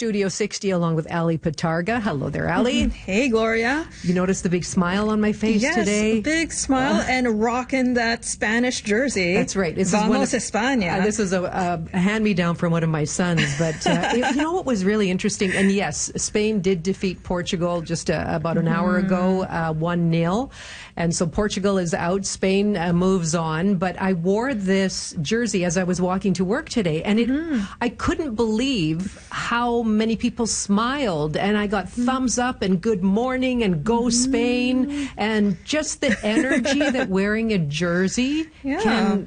Studio 60 along with Ali Patarga. Hello there, Ali. Hey, Gloria. You notice the big smile on my face today? Yes, big smile and rocking that Spanish jersey. That's right. Vamos España. This is a hand-me-down from one of my sons. But you know what was really interesting? And yes, Spain did defeat Portugal just about an hour ago, 1-0. And so Portugal is out. Spain moves on. But I wore this jersey as I was walking to work today. And I couldn't believe how many people smiled. And I got thumbs up and good morning and go Spain. And just the energy that wearing a jersey can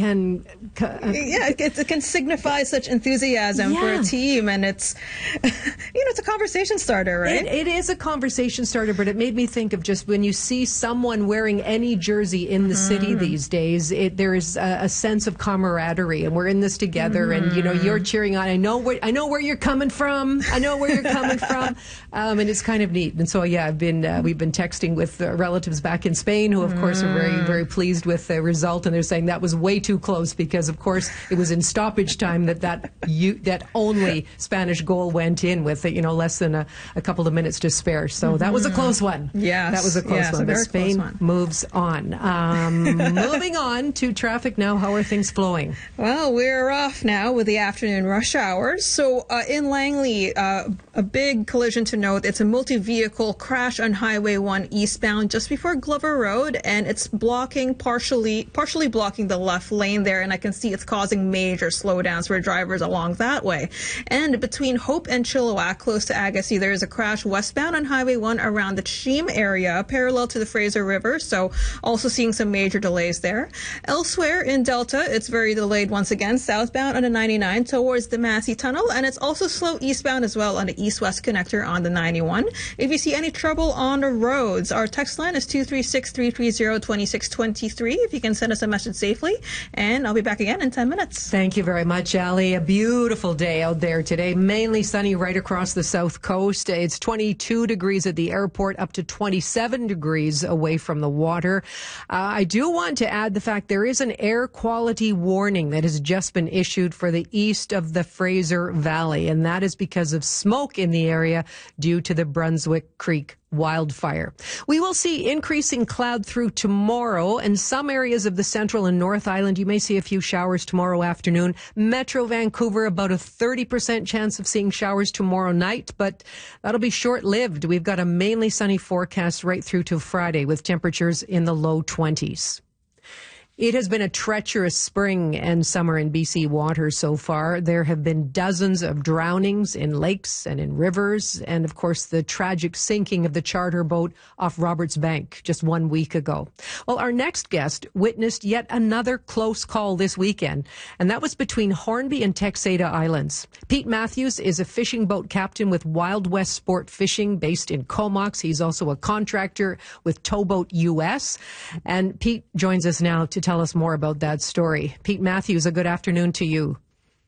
it can signify such enthusiasm for a team, and it's it's a conversation starter, right? It is a conversation starter, but it made me think of just when you see someone wearing any jersey in the city these days, there is a sense of camaraderie, and we're in this together. And you're cheering on. I know where you're coming from. I know where you're coming from, and it's kind of neat. And so we've been texting with relatives back in Spain, who of course are very, very pleased with the result, and they're saying that was way too close because of course it was in stoppage time that only Spanish goal went in with less than a couple of minutes to spare. So that was a close one. Yes, that was a close one. But Spain moves on. Moving on to traffic now. How are things flowing? Well, we're off now with the afternoon rush hours. So in Langley, a big collision to note. It's a multi-vehicle crash on Highway 1 eastbound just before Glover Road, and it's partially blocking the left lane there, and I can see it's causing major slowdowns for drivers along that way. And between Hope and Chilliwack, close to Agassiz, there is a crash westbound on Highway 1 around the Cheam area, parallel to the Fraser River, so also seeing some major delays there. Elsewhere in Delta, it's very delayed once again, southbound on the 99 towards the Massey Tunnel, and it's also slow eastbound as well on the east-west connector on the 91. If you see any trouble on the roads, our text line is 236-330-2623 if you can send us a message safely, and I'll be back again in 10 minutes. Thank you very much, Ali. A beautiful day out there today. Mainly sunny right across the south coast. It's 22 degrees at the airport, up to 27 degrees away from the water. I do want to add the fact there is an air quality warning that has just been issued for the east of the Fraser Valley, and that is because of smoke in the area due to the Brunswick Creek wildfire. We will see increasing cloud through tomorrow, and some areas of the Central and North Island, you may see a few showers tomorrow afternoon. Metro Vancouver, about a 30% chance of seeing showers tomorrow night, but that'll be short-lived. We've got a mainly sunny forecast right through to Friday with temperatures in the low 20s. It has been a treacherous spring and summer in BC waters so far. There have been dozens of drownings in lakes and in rivers, and of course the tragic sinking of the charter boat off Roberts Bank just 1 week ago. Well, our next guest witnessed yet another close call this weekend, and that was between Hornby and Texada Islands. Pete Matthews is a fishing boat captain with Wild West Sport Fishing based in Comox. He's also a contractor with Towboat US, and Pete joins us now to tell us more about that story. Pete Matthews, a good afternoon to you.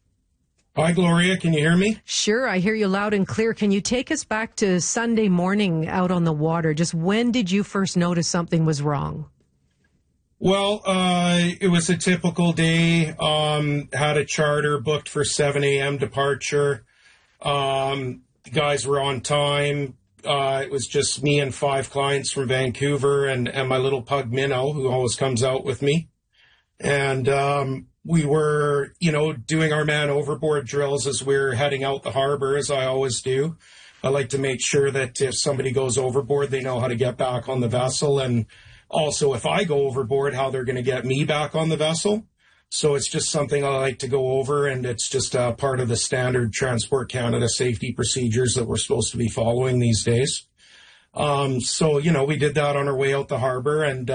Hi, Gloria. Can you hear me? Sure, I hear you loud and clear. Can you take us back to Sunday morning out on the water? Just when did you first notice something was wrong? Well, it was a typical day. Had a charter booked for 7 a.m. departure. The guys were on time. It was just me and 5 clients from Vancouver and my little pug Minnow, who always comes out with me. And we were, doing our man overboard drills as we're heading out the harbor, as I always do. I like to make sure that if somebody goes overboard, they know how to get back on the vessel. And also, if I go overboard, how they're going to get me back on the vessel. So it's just something I like to go over, and it's just part of the standard Transport Canada safety procedures that we're supposed to be following these days. So, we did that on our way out the harbor, and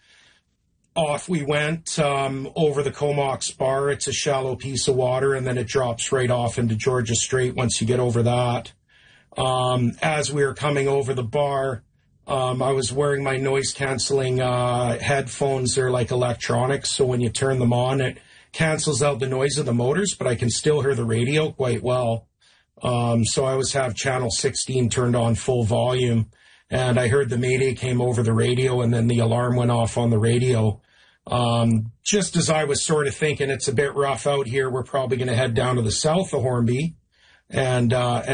off we went over the Comox Bar. It's a shallow piece of water, and then it drops right off into Georgia Strait once you get over that. As we were coming over the bar, I was wearing my noise-canceling headphones. They're like electronics, so when you turn them on, it cancels out the noise of the motors, but I can still hear the radio quite well. So I always have channel 16 turned on full volume, and I heard the mayday came over the radio, and then the alarm went off on the radio. Just as I was sort of thinking it's a bit rough out here, we're probably going to head down to the south of Hornby and